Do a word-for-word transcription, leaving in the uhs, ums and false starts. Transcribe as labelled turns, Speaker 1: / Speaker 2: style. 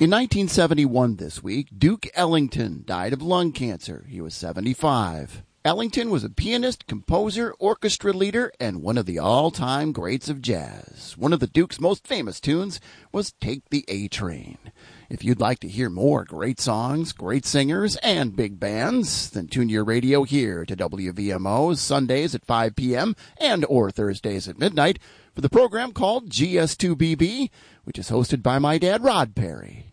Speaker 1: In nineteen seventy-one this week, Duke Ellington died of lung cancer. He was seventy-five. Ellington was a pianist, composer, orchestra leader, and one of the all-time greats of jazz. One of the Duke's most famous tunes was Take the A-Train. If you'd like to hear more great songs, great singers, and big bands, then tune your radio here to W V M O Sundays at five p.m. and or Thursdays at midnight for the program called G S two B B, which is hosted by my dad, Rod Perry.